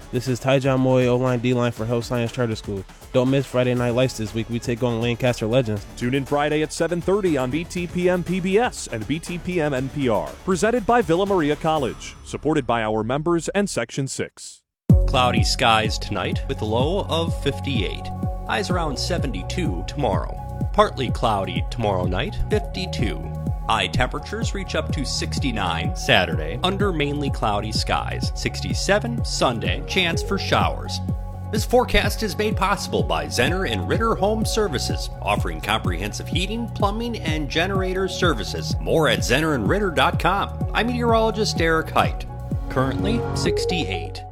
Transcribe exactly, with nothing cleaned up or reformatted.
This is Tyjon Moy, O-line D-line for Health Science Charter School. Don't miss Friday Night Lights this week. We take on Lancaster Legends. Tune in Friday at seven thirty on B T P M P B S and B T P M N P R. Presented by Villa Maria College. Supported by our members and Section six. Cloudy skies tonight with a low of fifty-eight. Highs around seventy-two tomorrow. Partly cloudy tomorrow night, fifty-two. High temperatures reach up to sixty-nine Saturday under mainly cloudy skies. sixty-seven Sunday, chance for showers. This forecast is made possible by Zenner and Ritter Home Services, offering comprehensive heating, plumbing, and generator services. More at zenner and ritter dot com. I'm meteorologist Derek Height. Currently sixty-eight.